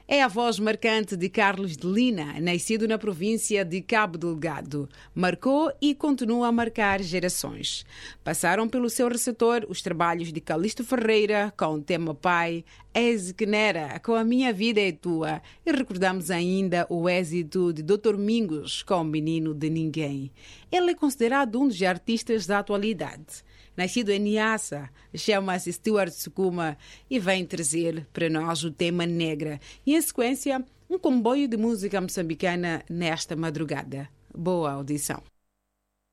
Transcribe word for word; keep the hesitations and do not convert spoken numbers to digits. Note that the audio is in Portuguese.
É a voz marcante de Carlos de Lina, nascido na província de Cabo Delgado. Marcou e continua a marcar gerações. Passaram pelo seu receptor os trabalhos de Calixto Ferreira com o tema Pai, Eze Quenera com A Minha Vida é Tua, e recordamos ainda o êxito de doutor Mingos com Menino de Ninguém. Ele é considerado um dos artistas da atualidade. Nascido em Niassa, chama-se Stuart Sukuma e vem trazer para nós o tema Negra. E, em sequência, um comboio de música moçambicana nesta madrugada. Boa audição.